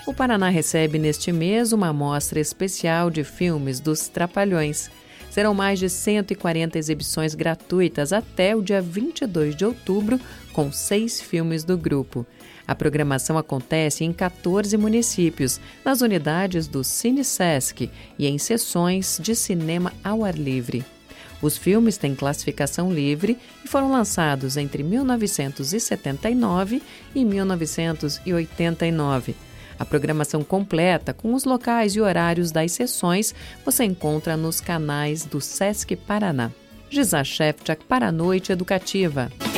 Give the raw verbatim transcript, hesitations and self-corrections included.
O Paraná recebe neste mês uma amostra especial de filmes dos Trapalhões. Serão mais de cento e quarenta exibições gratuitas até o dia vinte e dois de outubro, com seis filmes do grupo. A programação acontece em quatorze municípios, nas unidades do Cine Sesc e em sessões de cinema ao ar livre. Os filmes têm classificação livre e foram lançados entre mil novecentos e setenta e nove e mil novecentos e oitenta e nove. A programação completa, com os locais e horários das sessões, você encontra nos canais do Sesc Paraná. Gisá Shefchak para a Noite Educativa.